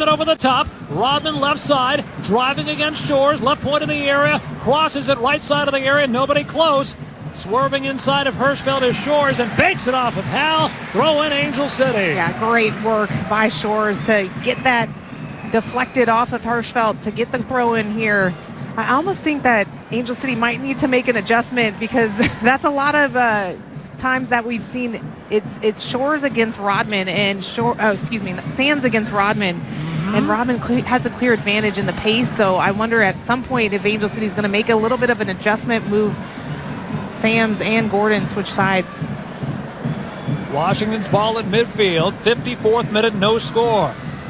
Rodman over the top. Rodman left side, driving against Shores. Left point of the area, crosses it right side of the area. Nobody close. Swerving inside of Hirschfeld is Shores and banks it off of Hal. Throw in Angel City. Yeah, great work by Shores to get that deflected off of Hirschfeld to get the throw in here. I almost think that Angel City might need to make an adjustment because that's a lot of times that we've seen it's Shores against Rodman and Sands against Rodman. And Rodman has a clear advantage in the pace, so I wonder at some point if Angel City is going to make a little bit of an adjustment, move Sands and Gordon switch sides. Washington's ball at midfield, 54th minute, no score.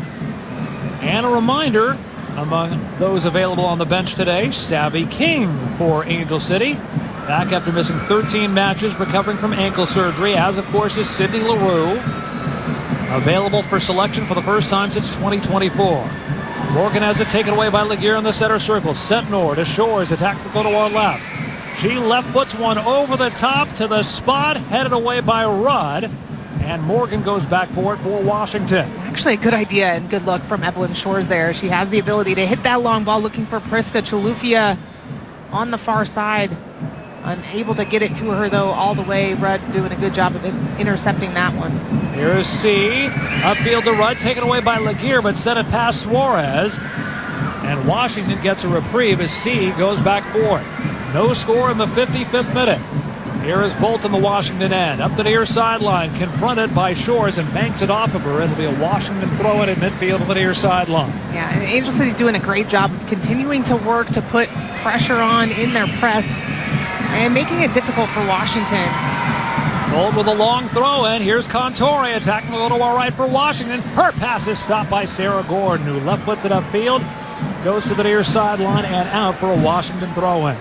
And a reminder, among those available on the bench today, Savvy King for Angel City. Back after missing 13 matches, recovering from ankle surgery, as of course is Sidney LaRue. Available for selection for the first time since 2024. Morgan has it taken away by Laguerre in the center circle. Sentnor to Shores, attack to go to our left. She left foots one over the top to the spot, headed away by Rudd. And Morgan goes back for it for Washington. Actually a good idea and good look from Evelyn Shores there. She has the ability to hit that long ball, looking for Priska Chilufya on the far side. Unable to get it to her, though, all the way. Rudd doing a good job of intercepting that one. Here's C. Upfield to Rudd, taken away by Laguerre, but sent it past Suarez. And Washington gets a reprieve as C goes back for it. No score in the 55th minute. Here is Bolt on the Washington end. Up the near sideline, confronted by Shores and banks it off of her. It'll be a Washington throw-in at midfield on the near sideline. Yeah, and Angel City's doing a great job of continuing to work to put pressure on in their press and making it difficult for Washington. Bolt with a long throw-in. Here's Contore attacking a little to our right for Washington. Her pass is stopped by Sarah Gordon, who left foots it upfield. Goes to the near sideline and out for a Washington throw-in.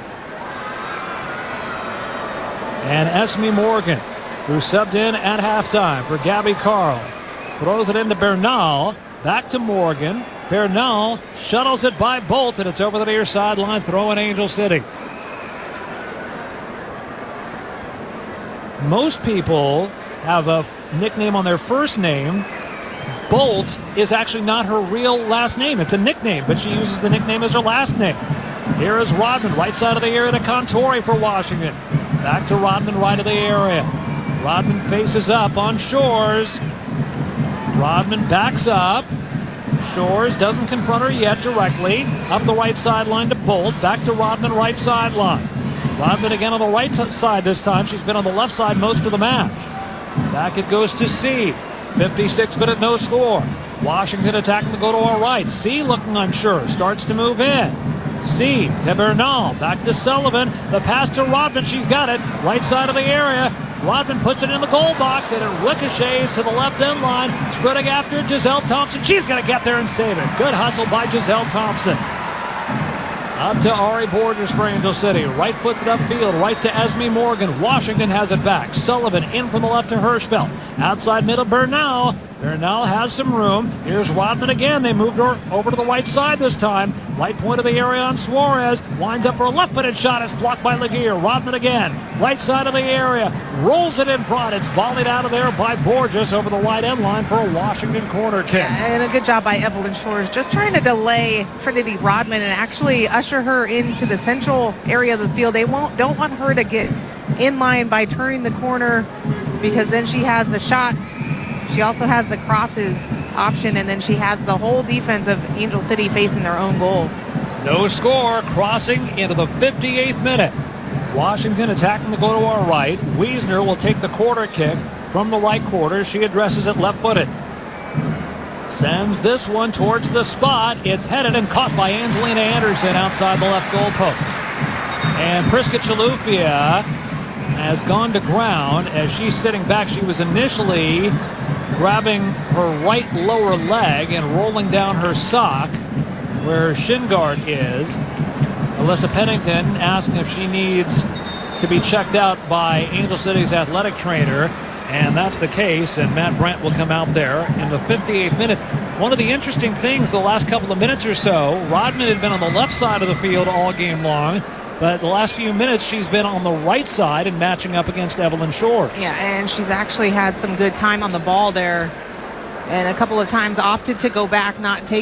And Esme Morgan, who subbed in at halftime for Gabby Carl, throws it into Bernal. Back to Morgan. Bernal shuttles it by Bolt, and it's over the near sideline. Throw in Angel City. Most people have a nickname on their first name. Bolt is actually not her real last name. It's a nickname, but she uses the nickname as her last name. Here is Rodman, right side of the area to Contore for Washington. Back to Rodman, right of the area. Rodman faces up on Shores. Rodman backs up. Shores doesn't confront her yet directly. Up the right sideline to Bolt. Back to Rodman, right sideline. Rodman again on the right side this time. She's been on the left side most of the match. Back it goes to C. 56th minute, no score. Washington attacking to go to our right. C looking unsure. Starts to move in. C to Bernal. Back to Sullivan. The pass to Rodman. She's got it. Right side of the area. Rodman puts it in the goal box, and it ricochets to the left end line. Spreading after Giselle Thompson. She's going to get there and save it. Good hustle by Giselle Thompson. Up to Ari Borges for Angel City. Right puts it upfield, right to Esme Morgan. Washington has it back. Sullivan in from the left to Hirschfeld. Outside middle, Bernal. Bernal has some room. Here's Rodman again. They moved her over to the right side this time. Right point of the area on Suarez. Winds up for a left-footed shot. It's blocked by Laguerre. Rodman again. Right side of the area. Rolls it in front. It's volleyed out of there by Borges over the right end line for a Washington corner kick. Yeah, and a good job by Evelyn Shores. Just trying to delay Trinity Rodman and actually usher her into the central area of the field. They don't want her to get in line by turning the corner because then she has the shots. She also has the crosses option, and then she has the whole defense of Angel City facing their own goal. No score, crossing into the 58th minute. Washington attacking to go to our right. Wiesner will take the corner kick from the right quarter. She addresses it left-footed. Sends this one towards the spot. It's headed and caught by Angelina Anderson outside the left goal post. And Priska Chilufya has gone to ground as she's sitting back. She was initially grabbing her right lower leg and rolling down her sock where her shin guard is. Alyssa Pennington asking if she needs to be checked out by Angel City's athletic trainer, and that's the case, and Matt Brandt will come out there in the 58th minute. One of the interesting things the last couple of minutes or so, Rodman had been on the left side of the field all game long, but the last few minutes she's been on the right side and matching up against Evelyn Shores. Yeah, and she's actually had some good time on the ball there, and a couple of times opted to go back, not take